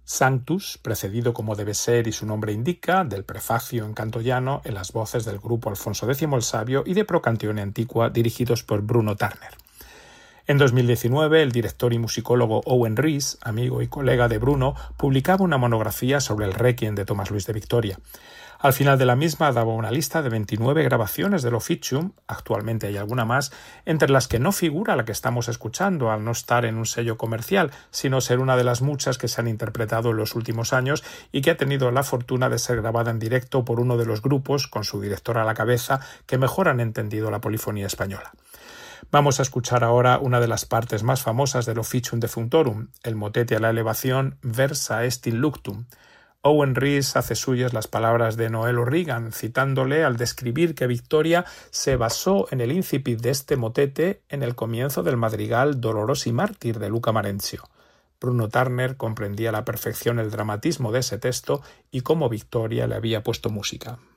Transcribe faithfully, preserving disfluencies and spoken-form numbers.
Sanctus, precedido como debe ser y su nombre indica, del prefacio en canto llano en las voces del grupo Alfonso X el Sabio y de Procantione Antiqua dirigidos por Bruno Turner. En dos mil diecinueve, el director y musicólogo Owen Rees, amigo y colega de Bruno, publicaba una monografía sobre el Requiem de Tomás Luis de Victoria. Al final de la misma daba una lista de veintinueve grabaciones del Officium, actualmente hay alguna más, entre las que no figura la que estamos escuchando al no estar en un sello comercial, sino ser una de las muchas que se han interpretado en los últimos años y que ha tenido la fortuna de ser grabada en directo por uno de los grupos, con su director a la cabeza, que mejor han entendido la polifonía española. Vamos a escuchar ahora una de las partes más famosas del Officium Defunctorum, el motete a la elevación Versa est in luctum. Owen Rees hace suyas las palabras de Noel O'Regan, citándole al describir que Victoria se basó en el incipit de este motete en el comienzo del madrigal Dolorosi Mártir de Luca Marenzio. Bruno Turner comprendía a la perfección el dramatismo de ese texto y cómo Victoria le había puesto música.